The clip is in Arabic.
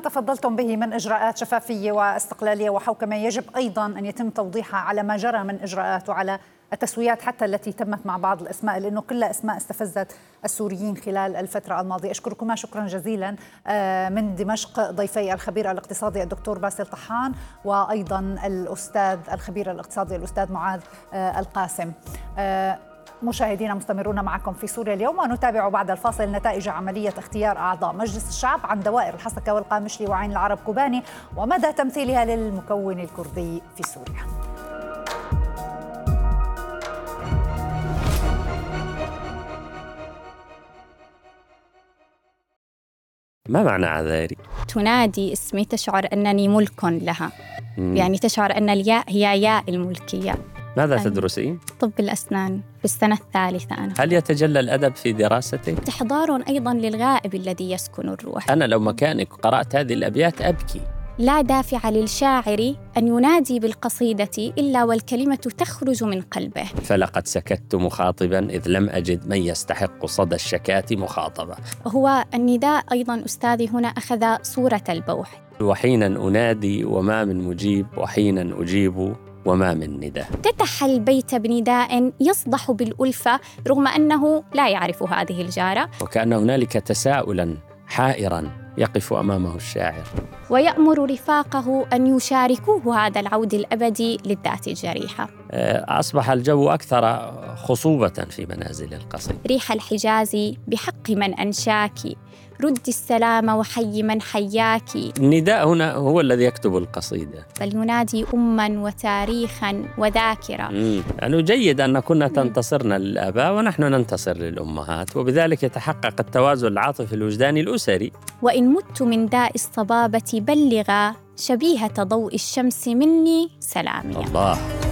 تفضلتم به من إجراءات شفافية واستقلالية وحوكمة يجب أيضا أن يتم توضيحها على ما جرى من إجراءات وعلى التسويات حتى التي تمت مع بعض الأسماء، لأنه كلها أسماء استفزت السوريين خلال الفترة الماضية. أشكركما شكرا جزيلا. من دمشق ضيفي الخبير الاقتصادي الدكتور باسل طحان، وأيضا الأستاذ الخبير الاقتصادي الأستاذ معاذ القاسم. مشاهدينا مستمرون معكم في سوريا اليوم، ونتابع بعد الفاصل نتائج عملية اختيار أعضاء مجلس الشعب عن دوائر الحسكة والقامشلي وعين العرب كوباني ومدى تمثيلها للمكون الكردي في سوريا. ما معنى عذاري؟ تنادي اسمي، تشعر أنني ملك لها. يعني تشعر أن الياء هي ياء الملكية. ماذا تدرسين؟ طب الأسنان في السنة الثالثة أنا. هل يتجلى الأدب في دراستك؟ استحضار أيضاً للغائب الذي يسكن الروح. أنا لو مكانك قرأت هذه الأبيات أبكي. لا دافع للشاعر أن ينادي بالقصيدة إلا والكلمة تخرج من قلبه. فلقد سكت مخاطباً إذ لم أجد من يستحق صدى الشكاة مخاطبة. هو النداء أيضاً أستاذي هنا أخذ صورة البوح. وحيناً أنادي وما من مجيب، وحيناً أجيب وما من نداء. افتتح البيت بنداء يصدح بالألفة رغم أنه لا يعرف هذه الجارة، وكأن هنالك تساؤلاً حائراً يقف أمامه الشاعر، ويأمر رفاقه أن يشاركوه هذا العود الأبدي للذات الجريحة. أصبح الجو أكثر خصوبة في منازل القصيد. ريح الحجاز بحق من أنشاك، رد السلام وحي من حياك. النداء هنا هو الذي يكتب القصيدة، بل ينادي أماً وتاريخاً وذاكرة. يعني جيد أن كنا تنتصرن للآباء ونحن ننتصر للأمهات، وبذلك يتحقق التوازن العاطفي الوجداني الأسري. وإن مت من داء الصبابة بلغا، شبيهة ضوء الشمس مني سلامي. الله.